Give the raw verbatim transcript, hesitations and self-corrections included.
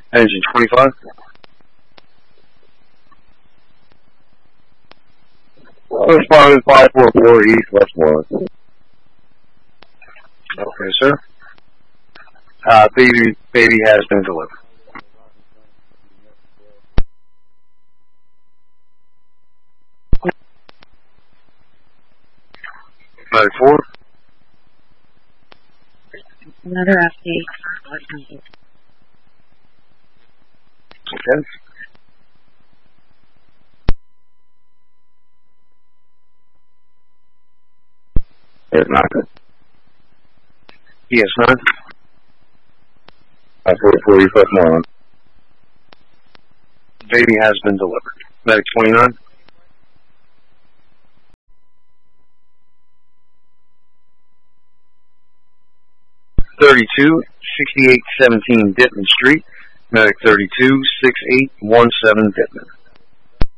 Engine twenty-five. Responding five four four East Westmoreland. Okay, sir. Uh, baby, baby has been delivered. Medic four. Another update. Okay. It's not good. Yes, nine. five four four East Westmoreland. Baby has been delivered. Medic twenty-nine. thirty-two, sixty-eight seventeen Dittman Street. Medic thirty-two, six eight one seven Dittman.